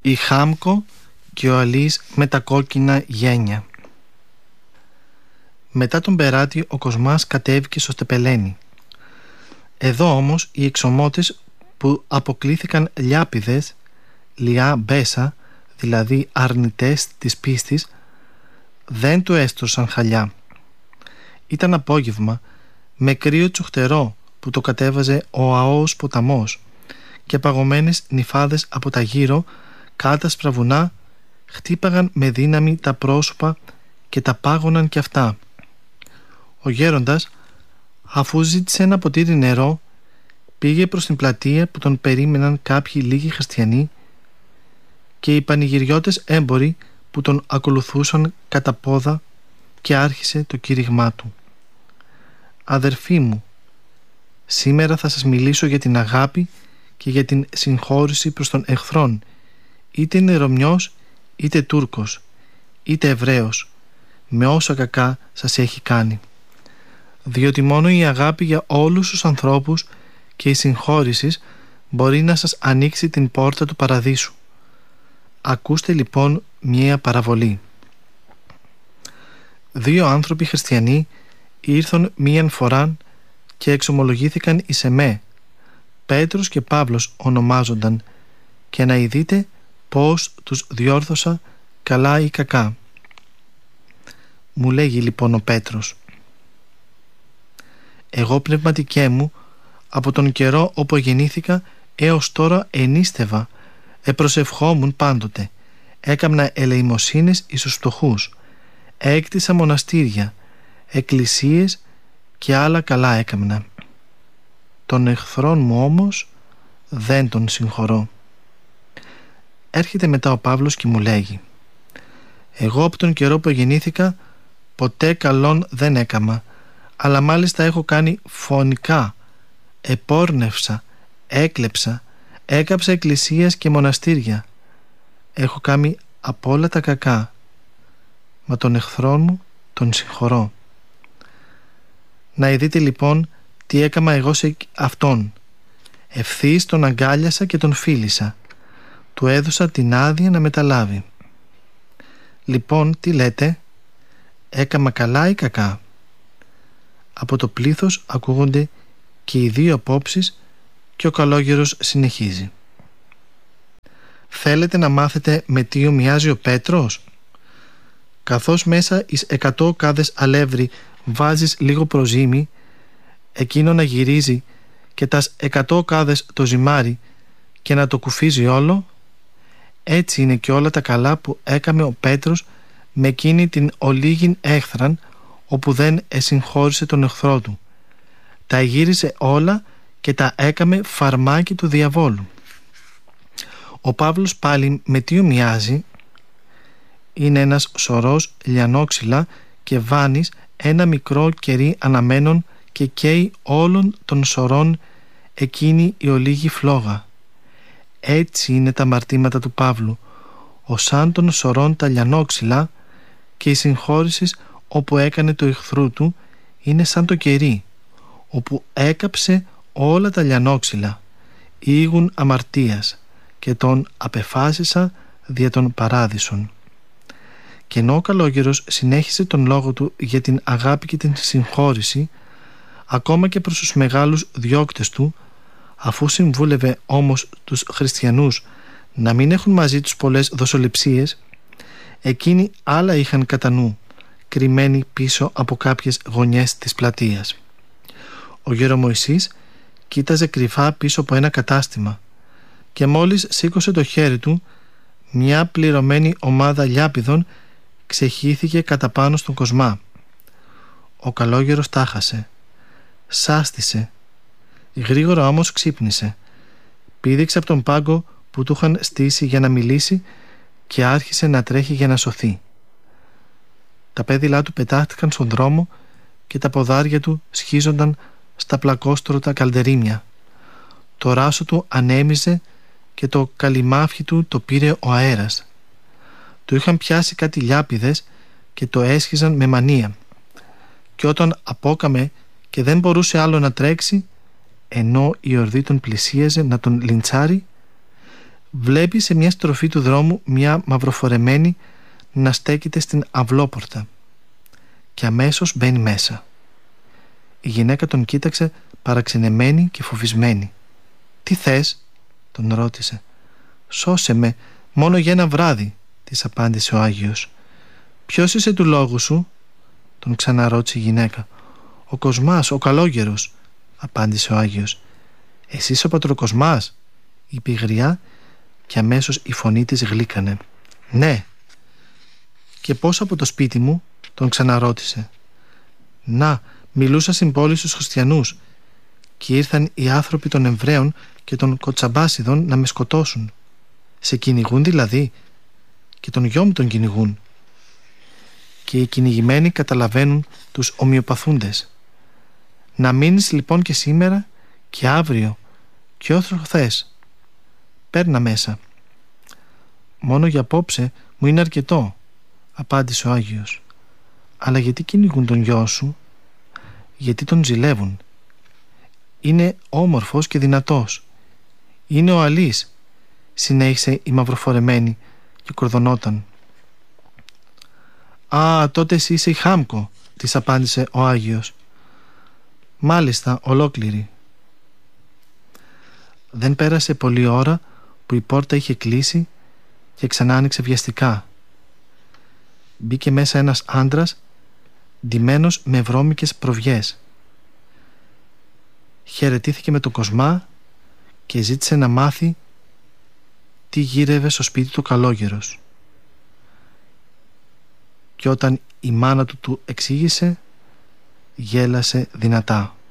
η Χάμκο και ο Αλής με τα κόκκινα γένια. Μετά τον Περάτη ο Κοσμάς κατέβηκε στο Στεπελένι. Εδώ όμως οι εξωμότες που αποκλήθηκαν λιάπηδες, λιά μπέσα, δηλαδή αρνητές της πίστης, δεν του έστρωσαν χαλιά. Ήταν απόγευμα με κρύο τσουχτερό που το κατέβαζε ο αόος ποταμός και παγωμένες νυφάδες από τα γύρω κάτασπρα βουνά χτύπαγαν με δύναμη τα πρόσωπα και τα πάγωναν κι αυτά. Ο γέροντας, αφού ζήτησε ένα ποτήρι νερό, πήγε προς την πλατεία που τον περίμεναν κάποιοι λίγοι χριστιανοί και οι πανηγυριώτες έμποροι που τον ακολουθούσαν κατά πόδα, και άρχισε το κήρυγμά του. «Αδερφοί μου, σήμερα θα σας μιλήσω για την αγάπη και για την συγχώρηση προς τον εχθρόν, είτε είναι Ρωμιός, είτε Τούρκος, είτε Εβραίος, με όσα κακά σας έχει κάνει. Διότι μόνο η αγάπη για όλους τους ανθρώπους και η συγχώρηση μπορεί να σας ανοίξει την πόρτα του παραδείσου. Ακούστε λοιπόν μία παραβολή. Δύο άνθρωποι χριστιανοί ήρθαν μίαν φοράν και εξομολογήθηκαν εις εμέ. Πέτρος και Παύλος ονομάζονταν, και να ειδείτε πώς τους διόρθωσα καλά ή κακά. Μου λέγει λοιπόν ο Πέτρος: εγώ πνευματικέ μου από τον καιρό όπου γεννήθηκα έως τώρα ενίστευα, επροσευχόμουν πάντοτε, έκαμνα ελεημοσύνες εις τους φτωχούς, έκτισα μοναστήρια, εκκλησίες και άλλα καλά έκαμνα. Τον εχθρόν μου όμως δεν τον συγχωρώ. Έρχεται μετά ο Παύλος και μου λέγει: εγώ από τον καιρό που γεννήθηκα ποτέ καλόν δεν έκαμα, αλλά μάλιστα έχω κάνει φωνικά, επόρνευσα, έκλεψα, έκαψα εκκλησίες και μοναστήρια. Έχω κάνει απ' όλα τα κακά, μα τον εχθρό μου τον συγχωρώ. Να ειδείτε λοιπόν τι έκαμα εγώ σε αυτόν. Ευθύς τον αγκάλιασα και τον φίλησα. Του έδωσα την άδεια να μεταλάβει. Λοιπόν, τι λέτε, έκαμα καλά ή κακά? Από το πλήθος ακούγονται και οι δύο απόψεις και ο καλόγερος συνεχίζει. Θέλετε να μάθετε με τι ομοιάζει ο Πέτρος? Καθώς μέσα εις 100 κάδες αλεύρι βάζεις λίγο προζύμι, εκείνο να γυρίζει και τας 100 κάδες το ζυμάρι και να το κουφίζει όλο, έτσι είναι και όλα τα καλά που έκαμε ο Πέτρος με εκείνη την ολίγην έχθραν, όπου δεν εσυγχώρησε τον εχθρό του. Τα γύρισε όλα και τα έκαμε φαρμάκι του διαβόλου. Ο Παύλος πάλι με τι ομοιάζει? Είναι ένας σωρός λιανόξυλα και βάνεις ένα μικρό κερί αναμένων και καίει όλων των σωρών εκείνη η ολίγη φλόγα. Έτσι είναι τα αμαρτήματα του Παύλου, σαν των σωρών τα λιανόξυλα, και η συγχώρηση όπου έκανε το εχθρού του είναι σαν το κερί, όπου έκαψε όλα τα λιανόξυλα, ήγουν αμαρτίας, και τον απεφάσισα δια των παράδεισων. Και ενώ ο καλόγερος συνέχισε τον λόγο του για την αγάπη και την συγχώρηση, ακόμα και προς τους μεγάλους διώκτες του, αφού συμβούλευε όμως τους χριστιανούς να μην έχουν μαζί τους πολλές δοσοληψίες, εκείνοι άλλα είχαν κατά νου, κρυμμένοι πίσω από κάποιες γωνιές της πλατείας. Ο Γερομοϊσής κοίταζε κρυφά πίσω από ένα κατάστημα και μόλις σήκωσε το χέρι του, μια πληρωμένη ομάδα λιάπηδων ξεχύθηκε κατά πάνω στον Κοσμά. Ο καλόγερος τάχασε, σάστησε, γρήγορα όμως ξύπνησε, πήδηξε από τον πάγκο που του είχαν στήσει για να μιλήσει και άρχισε να τρέχει για να σωθεί. Τα πέδιλά του πετάχτηκαν στον δρόμο και τα ποδάρια του σχίζονταν στα πλακόστρωτα καλντερίμια. Το ράσο του ανέμιζε και το καλυμάφι του το πήρε ο αέρας. Του είχαν πιάσει κάτι λιάπηδες και το έσχιζαν με μανία, και όταν απόκαμε και δεν μπορούσε άλλο να τρέξει, ενώ η ορδή τον πλησίαζε να τον λιντσάρει, βλέπει σε μια στροφή του δρόμου μια μαυροφορεμένη να στέκεται στην αυλόπορτα και αμέσως μπαίνει μέσα. Η γυναίκα τον κοίταξε παραξενεμένη και φοβισμένη. «Τι θες?» τον ρώτησε. «Σώσε με, μόνο για ένα βράδυ», της απάντησε ο Άγιος. «Ποιος είσαι του λόγου σου?» τον ξαναρώτησε η γυναίκα. «Ο Κοσμάς, ο καλόγερος», απάντησε ο Άγιος. «Εσύ είσαι ο πατροκοσμάς?» είπε η γριά και αμέσως η φωνή της γλύκανε. «Ναι». «Και πώς από το σπίτι μου?» τον ξαναρώτησε. «Να, μιλούσα στην πόλη στους χριστιανούς και ήρθαν οι άνθρωποι των Εβραίων και των Κοτσαμπάσιδων να με σκοτώσουν». «Σε κυνηγούν δηλαδή?» «Και τον γιο μου τον κυνηγούν». «Και οι κυνηγημένοι καταλαβαίνουν τους ομοιοπαθούντες. Να μείνεις λοιπόν και σήμερα και αύριο και όσο θες. Παίρνα μέσα». «Μόνο για απόψε μου είναι αρκετό», απάντησε ο Άγιος. «Αλλά γιατί κυνηγούν τον γιο σου?» «Γιατί τον ζηλεύουν. Είναι όμορφος και δυνατός. Είναι ο Αλής», συνέχισε η μαυροφορεμένη και κορδωνόταν. «Α, τότε εσύ είσαι η Χάμκο», της απάντησε ο Άγιος. «Μάλιστα, ολόκληρη». Δεν πέρασε πολλή ώρα που η πόρτα είχε κλείσει και ξανά άνοιξε βιαστικά. Μπήκε μέσα ένας άντρας ντυμένος με βρώμικες προβιές. Χαιρετήθηκε με τον Κοσμά και ζήτησε να μάθει τι γύρευε στο σπίτι του καλόγερος. Και όταν η μάνα του εξήγησε, γέλασε δυνατά.